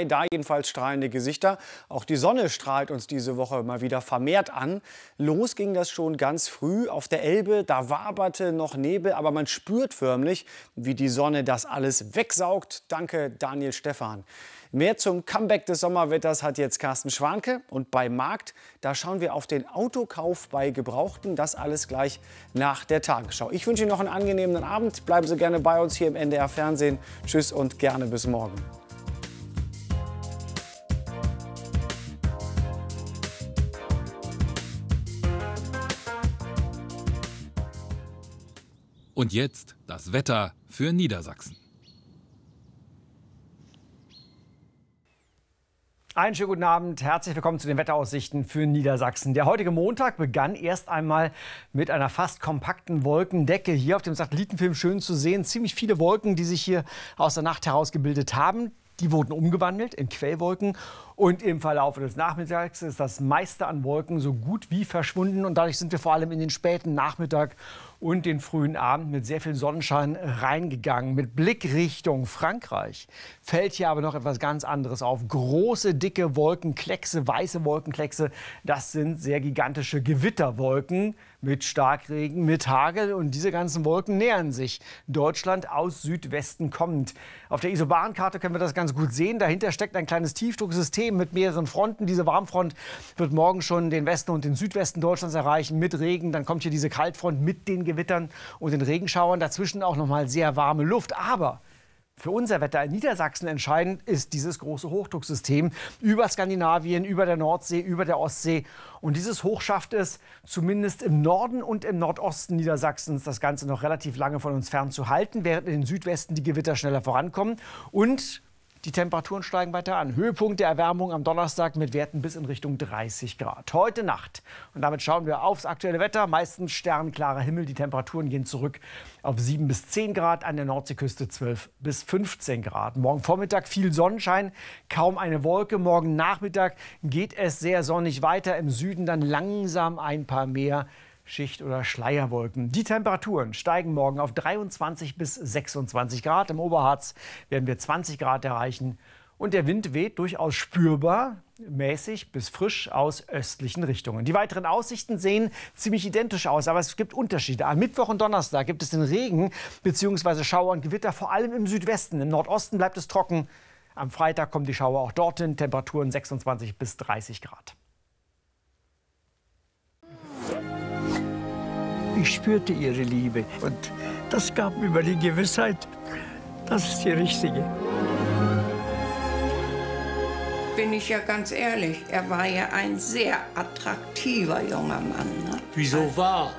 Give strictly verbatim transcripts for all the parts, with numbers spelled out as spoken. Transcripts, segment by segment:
vorbei. Da jedenfalls strahlende Gesichter. Auch die Sonne strahlt uns diese Woche mal wieder vermehrt an. Los ging das schon ganz früh auf der Elbe. Da waberte noch Nebel, aber man spürt förmlich, wie die Sonne das alles wegsaugt. Danke, Daniel Stephan. Mehr zum Comeback des Sommerwetters hat jetzt Carsten Schwanke. Und bei Markt, da schauen wir auf den Autokauf bei Gebrauchten. Das alles gleich nach der Tagesschau. Ich wünsche Ihnen noch einen angenehmen Abend. Bleiben Sie gerne bei uns hier im N D R Fernsehen. Tschüss und gerne bis morgen. Und jetzt das Wetter für Niedersachsen. Einen schönen guten Abend, herzlich willkommen zu den Wetteraussichten für Niedersachsen. Der heutige Montag begann erst einmal mit einer fast kompakten Wolkendecke. Hier auf dem Satellitenfilm schön zu sehen, ziemlich viele Wolken, die sich hier aus der Nacht heraus gebildet haben. Die wurden umgewandelt in Quellwolken und im Verlauf des Nachmittags ist das meiste an Wolken so gut wie verschwunden. Und dadurch sind wir vor allem in den späten Nachmittag und den frühen Abend mit sehr viel Sonnenschein reingegangen. Mit Blick Richtung Frankreich fällt hier aber noch etwas ganz anderes auf. Große, dicke Wolkenkleckse, weiße Wolkenkleckse, das sind sehr gigantische Gewitterwolken mit Starkregen, mit Hagel. Und diese ganzen Wolken nähern sich Deutschland aus Südwesten kommend. Auf der Isobahnkarte können wir das ganz gut sehen. Dahinter steckt ein kleines Tiefdrucksystem mit mehreren Fronten. Diese Warmfront wird morgen schon den Westen und den Südwesten Deutschlands erreichen mit Regen. Dann kommt hier diese Kaltfront mit den Gewittern und den Regenschauern. Dazwischen auch noch mal sehr warme Luft. Aber für unser Wetter in Niedersachsen entscheidend ist dieses große Hochdrucksystem über Skandinavien, über der Nordsee, über der Ostsee. Und dieses Hoch schafft es, zumindest im Norden und im Nordosten Niedersachsens, das Ganze noch relativ lange von uns fernzuhalten, während in den Südwesten die Gewitter schneller vorankommen. Und die Temperaturen steigen weiter an. Höhepunkt der Erwärmung am Donnerstag mit Werten bis in Richtung dreißig Grad. Heute Nacht. Und damit schauen wir aufs aktuelle Wetter. Meistens sternklarer Himmel. Die Temperaturen gehen zurück auf sieben bis zehn Grad. An der Nordseeküste zwölf bis fünfzehn Grad. Morgen Vormittag viel Sonnenschein, kaum eine Wolke. Morgen Nachmittag geht es sehr sonnig weiter. Im Süden dann langsam ein paar mehr Schicht- oder Schleierwolken. Die Temperaturen steigen morgen auf dreiundzwanzig bis sechsundzwanzig Grad. Im Oberharz werden wir zwanzig Grad erreichen. Und der Wind weht durchaus spürbar, mäßig bis frisch aus östlichen Richtungen. Die weiteren Aussichten sehen ziemlich identisch aus, aber es gibt Unterschiede. Am Mittwoch und Donnerstag gibt es den Regen bzw. Schauer und Gewitter, vor allem im Südwesten. Im Nordosten bleibt es trocken. Am Freitag kommen die Schauer auch dorthin. Temperaturen sechsundzwanzig bis dreißig Grad. Ich spürte ihre Liebe und das gab mir immer die Gewissheit, das ist die richtige. Bin ich ja ganz ehrlich, er war ja ein sehr attraktiver junger Mann. Ne? Wieso war?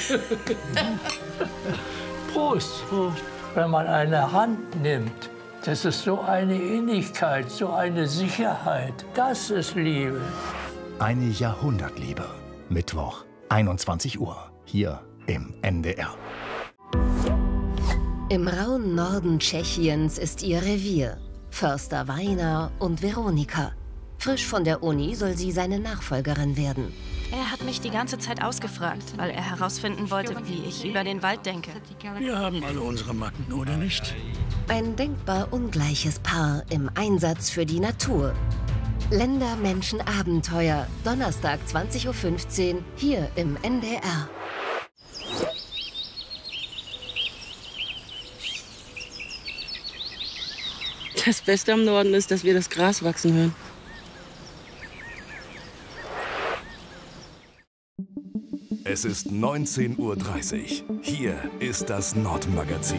Prost. Prost. Wenn man eine Hand nimmt, das ist so eine Innigkeit, so eine Sicherheit. Das ist Liebe. Eine Jahrhundertliebe. Mittwoch, einundzwanzig Uhr. Hier im N D R. Im rauen Norden Tschechiens ist ihr Revier. Förster Weiner und Veronika. Frisch von der Uni soll sie seine Nachfolgerin werden. Er hat mich die ganze Zeit ausgefragt, weil er herausfinden wollte, wie ich über den Wald denke. Wir haben alle unsere Macken, oder nicht? Ein denkbar ungleiches Paar im Einsatz für die Natur. Länder, Menschen, Abenteuer. Donnerstag zwanzig Uhr fünfzehn hier im N D R. Das Beste am Norden ist, dass wir das Gras wachsen hören. Es ist neunzehn Uhr dreißig. Hier ist das Nordmagazin.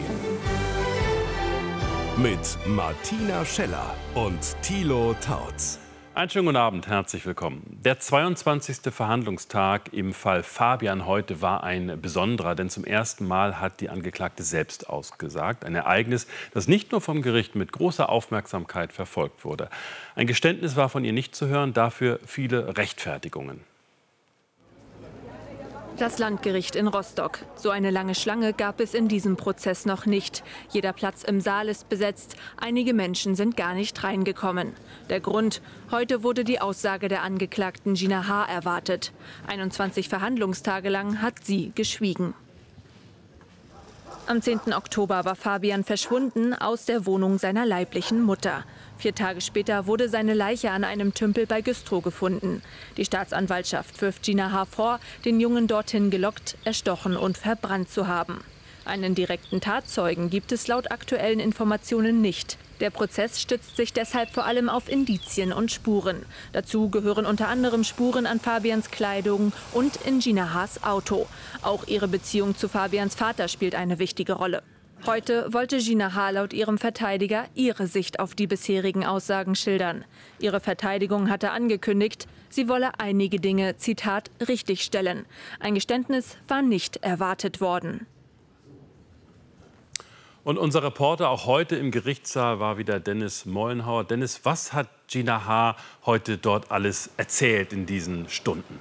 Mit Martina Scheller und Thilo Tautz. Einen schönen guten Abend, herzlich willkommen. Der zweiundzwanzigste Verhandlungstag im Fall Fabian heute war ein besonderer, denn zum ersten Mal hat die Angeklagte selbst ausgesagt. Ein Ereignis, das nicht nur vom Gericht mit großer Aufmerksamkeit verfolgt wurde. Ein Geständnis war von ihr nicht zu hören, dafür viele Rechtfertigungen. Das Landgericht in Rostock. So eine lange Schlange gab es in diesem Prozess noch nicht. Jeder Platz im Saal ist besetzt. Einige Menschen sind gar nicht reingekommen. Der Grund: Heute wurde die Aussage der Angeklagten Gina H. erwartet. einundzwanzig Verhandlungstage lang hat sie geschwiegen. Am zehnten Oktober war Fabian verschwunden aus der Wohnung seiner leiblichen Mutter. Vier Tage später wurde seine Leiche an einem Tümpel bei Güstrow gefunden. Die Staatsanwaltschaft wirft Gina H. vor, den Jungen dorthin gelockt, erstochen und verbrannt zu haben. Einen direkten Tatzeugen gibt es laut aktuellen Informationen nicht. Der Prozess stützt sich deshalb vor allem auf Indizien und Spuren. Dazu gehören unter anderem Spuren an Fabians Kleidung und in Gina H.'s Auto. Auch ihre Beziehung zu Fabians Vater spielt eine wichtige Rolle. Heute wollte Gina H. laut ihrem Verteidiger ihre Sicht auf die bisherigen Aussagen schildern. Ihre Verteidigung hatte angekündigt, sie wolle einige Dinge, Zitat, richtigstellen. Ein Geständnis war nicht erwartet worden. Und unser Reporter auch heute im Gerichtssaal war wieder Dennis Mollenhauer. Dennis, was hat Gina H. heute dort alles erzählt in diesen Stunden?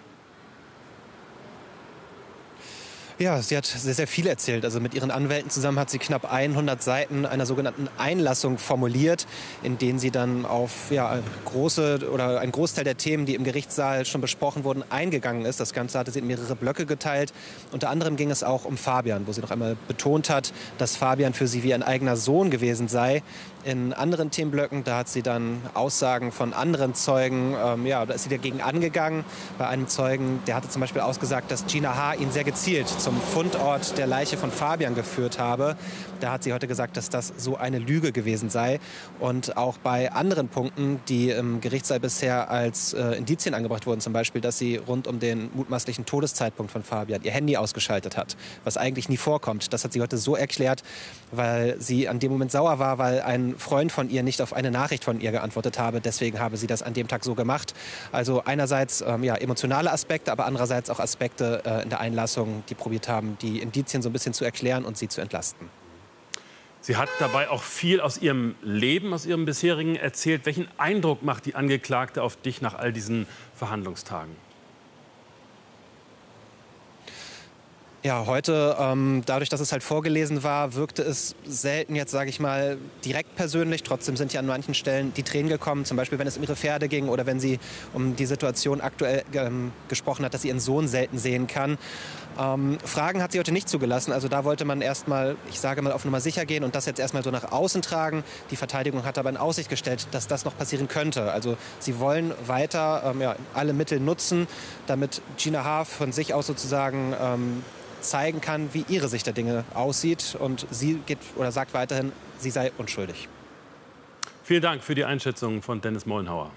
Ja, sie hat sehr, sehr viel erzählt. Also mit ihren Anwälten zusammen hat sie knapp hundert Seiten einer sogenannten Einlassung formuliert, in denen sie dann auf ja, große oder ein Großteil der Themen, die im Gerichtssaal schon besprochen wurden, eingegangen ist. Das Ganze hatte sie in mehrere Blöcke geteilt. Unter anderem ging es auch um Fabian, wo sie noch einmal betont hat, dass Fabian für sie wie ein eigener Sohn gewesen sei. In anderen Themenblöcken, da hat sie dann Aussagen von anderen Zeugen, ähm, ja, da ist sie dagegen angegangen. Bei einem Zeugen, der hatte zum Beispiel ausgesagt, dass Gina H. ihn sehr gezielt zum Fundort der Leiche von Fabian geführt habe. Da hat sie heute gesagt, dass das so eine Lüge gewesen sei. Und auch bei anderen Punkten, die im Gerichtssaal bisher als äh, Indizien angebracht wurden, zum Beispiel, dass sie rund um den mutmaßlichen Todeszeitpunkt von Fabian ihr Handy ausgeschaltet hat, was eigentlich nie vorkommt. Das hat sie heute so erklärt, weil sie an dem Moment sauer war, weil ein Freund von ihr nicht auf eine Nachricht von ihr geantwortet habe. Deswegen habe sie das an dem Tag so gemacht. Also einerseits ähm, ja, emotionale Aspekte, aber andererseits auch Aspekte äh, in der Einlassung, die probiert haben, die Indizien so ein bisschen zu erklären und sie zu entlasten. Sie hat dabei auch viel aus ihrem Leben, aus ihrem bisherigen erzählt. Welchen Eindruck macht die Angeklagte auf dich nach all diesen Verhandlungstagen? Ja, heute, ähm, dadurch, dass es halt vorgelesen war, wirkte es selten jetzt, sage ich mal, direkt persönlich. Trotzdem sind ja an manchen Stellen die Tränen gekommen, zum Beispiel, wenn es um ihre Pferde ging oder wenn sie um die Situation aktuell ähm, gesprochen hat, dass sie ihren Sohn selten sehen kann. Ähm, Fragen hat sie heute nicht zugelassen. Also da wollte man erstmal, ich sage mal, auf Nummer sicher gehen und das jetzt erstmal so nach außen tragen. Die Verteidigung hat aber in Aussicht gestellt, dass das noch passieren könnte. Also sie wollen weiter ähm, ja, alle Mittel nutzen, damit Gina H. von sich aus sozusagen ähm, zeigen kann, wie ihre Sicht der Dinge aussieht. Und sie geht oder sagt weiterhin, sie sei unschuldig. Vielen Dank für die Einschätzung von Dennis Mollenhauer.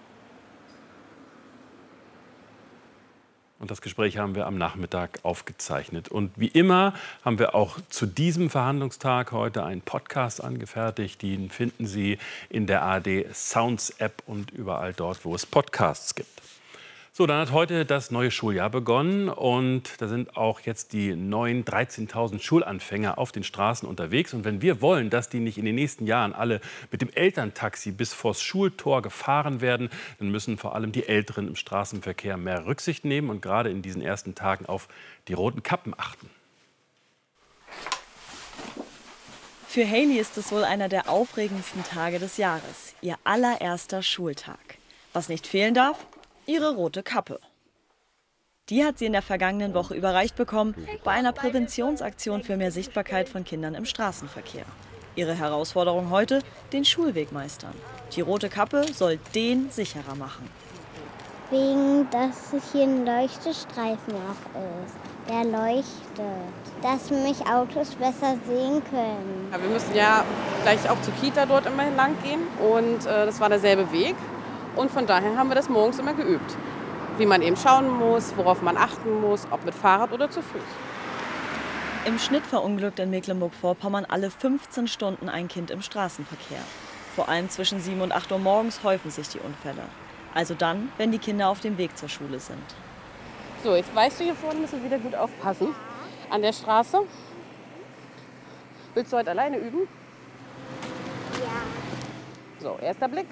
Und das Gespräch haben wir am Nachmittag aufgezeichnet. Und wie immer haben wir auch zu diesem Verhandlungstag heute einen Podcast angefertigt. Den finden Sie in der A R D Sounds App und überall dort, wo es Podcasts gibt. So, dann hat heute das neue Schuljahr begonnen und da sind auch jetzt die neuen dreizehntausend Schulanfänger auf den Straßen unterwegs. Und wenn wir wollen, dass die nicht in den nächsten Jahren alle mit dem Elterntaxi bis vors Schultor gefahren werden, dann müssen vor allem die Älteren im Straßenverkehr mehr Rücksicht nehmen und gerade in diesen ersten Tagen auf die roten Kappen achten. Für Hailey ist es wohl einer der aufregendsten Tage des Jahres, ihr allererster Schultag. Was nicht fehlen darf? Ihre rote Kappe. Die hat sie in der vergangenen Woche überreicht bekommen bei einer Präventionsaktion für mehr Sichtbarkeit von Kindern im Straßenverkehr. Ihre Herausforderung heute, den Schulweg meistern. Die rote Kappe soll den sicherer machen. Wegen, dass hier ein Leuchtestreifen auch ist. Der leuchtet, dass mich Autos besser sehen können. Ja, wir müssen ja gleich auch zur Kita dort immer lang gehen und äh, das war derselbe Weg. Und von daher haben wir das morgens immer geübt. Wie man eben schauen muss, worauf man achten muss, ob mit Fahrrad oder zu Fuß. Im Schnitt verunglückt in Mecklenburg-Vorpommern alle fünfzehn Stunden ein Kind im Straßenverkehr. Vor allem zwischen sieben und acht Uhr morgens häufen sich die Unfälle. Also dann, wenn die Kinder auf dem Weg zur Schule sind. So, jetzt weißt du, hier vorne müssen wir wieder gut aufpassen. An der Straße. Willst du heute alleine üben? Ja. So, erster Blick.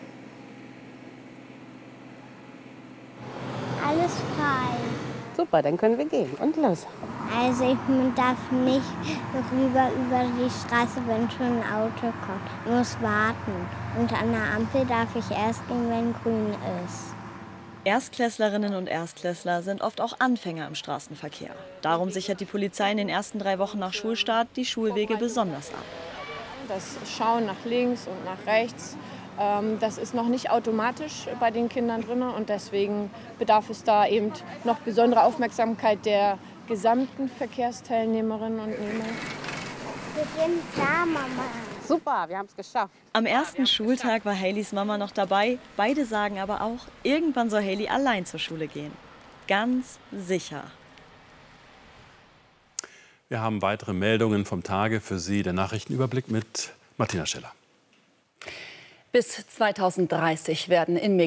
Alles frei. Super, dann können wir gehen. Und los. Also ich darf nicht rüber über die Straße, wenn schon ein Auto kommt. Ich muss warten. Und an der Ampel darf ich erst gehen, wenn grün ist. Erstklässlerinnen und Erstklässler sind oft auch Anfänger im Straßenverkehr. Darum sichert die Polizei in den ersten drei Wochen nach Schulstart die Schulwege besonders ab. Das Schauen nach links und nach rechts, das ist noch nicht automatisch bei den Kindern drin. Und deswegen bedarf es da eben noch besonderer Aufmerksamkeit der gesamten Verkehrsteilnehmerinnen und Nehmer. Wir sind da, Mama. Super, wir haben es geschafft. Am ersten Schultag war Haleys Mama noch dabei. Beide sagen aber auch, irgendwann soll Haley allein zur Schule gehen. Ganz sicher. Wir haben weitere Meldungen vom Tage für Sie. Der Nachrichtenüberblick mit Martina Scheller. Bis zweitausenddreißig werden in